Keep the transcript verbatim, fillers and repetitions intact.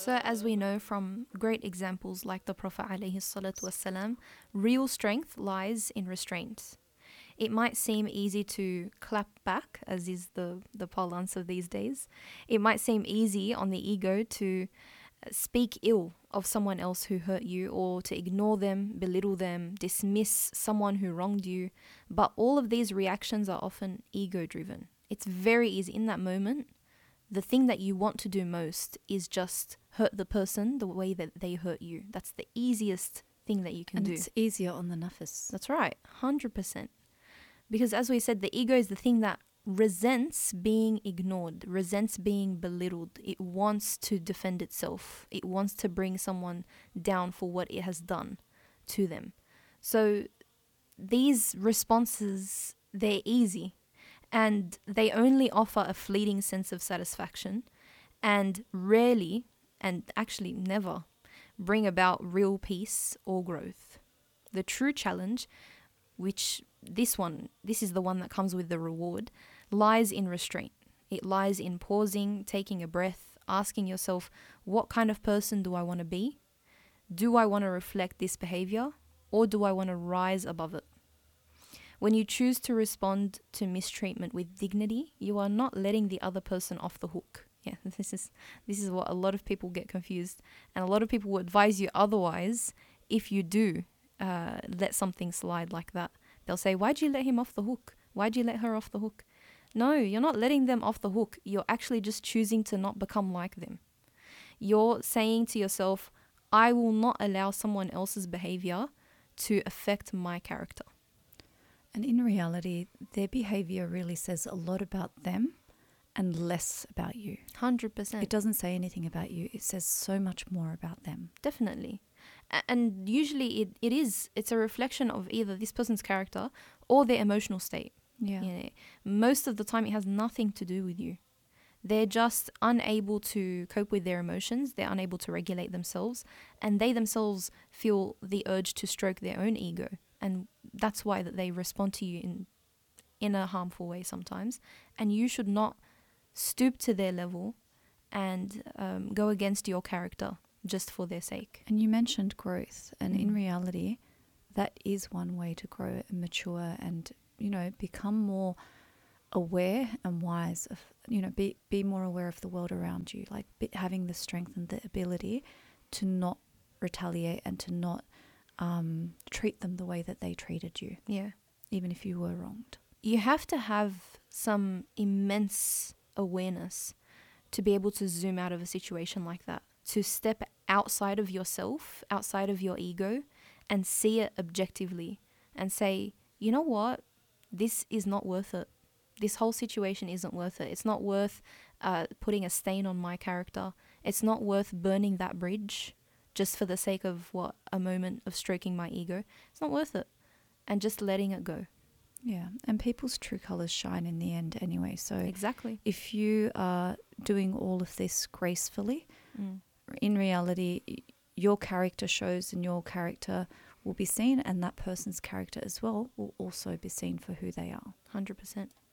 So as we know from great examples like the Prophet alayhi salatu wasalam, real strength lies in restraint. It might seem easy to clap back, as is the, the parlance of these days. It might seem easy on the ego to speak ill of someone else who hurt you, or to ignore them, belittle them, dismiss someone who wronged you. But all of these reactions are often ego driven. It's very easy in that moment. The thing that you want to do most is just hurt the person the way that they hurt you. That's the easiest thing that you can and do. it's easier on the nafs. That's right, one hundred percent. Because as we said, the ego is the thing that resents being ignored, resents being belittled. It wants to defend itself. It wants to bring someone down for what it has done to them. So these responses, they're easy, and they only offer a fleeting sense of satisfaction, and rarely, and actually never, bring about real peace or growth. The true challenge, which this one, this is the one that comes with the reward, lies in restraint. It lies in pausing, taking a breath, asking yourself, what kind of person do I want to be? Do I want to reflect this behavior, or do I want to rise above it? When you choose to respond to mistreatment with dignity, you are not letting the other person off the hook. Yeah, this is this is what a lot of people get confused, and a lot of people will advise you otherwise if you do uh, let something slide like that. They'll say, why'd you let him off the hook? Why'd you let her off the hook? No, you're not letting them off the hook. You're actually just choosing to not become like them. You're saying to yourself, I will not allow someone else's behavior to affect my character. And in reality, their behavior really says a lot about them and less about you. one hundred percent. It doesn't say anything about you. It says so much more about them. Definitely. And usually it, it is, it's a reflection of either this person's character or their emotional state. Yeah. You know, most of the time it has nothing to do with you. They're just unable to cope with their emotions. They're unable to regulate themselves, and they themselves feel the urge to stroke their own ego. And that's why that they respond to you in in a harmful way sometimes. And you should not stoop to their level and um, go against your character just for their sake. And you mentioned growth, and Mm. in reality, that is one way to grow and mature and, you know, become more aware and wise of, you know, be, be more aware of the world around you, like be, having the strength and the ability to not retaliate and to not um, treat them the way that they treated you, Yeah. even if you were wronged. You have to have some immense awareness to be able to zoom out of a situation like that, to step outside of yourself, outside of your ego, and see it objectively and say, you know what, this is not worth it. This whole situation isn't worth it. It's not worth uh, putting a stain on my character. It's not worth burning that bridge just for the sake of, what, a moment of stroking my ego. It's not worth it. And just letting it go. Yeah, and people's true colours shine in the end anyway. So Exactly. if you are doing all of this gracefully, Mm. in reality, your character shows and your character will be seen, and that person's character as well will also be seen for who they are. one hundred percent.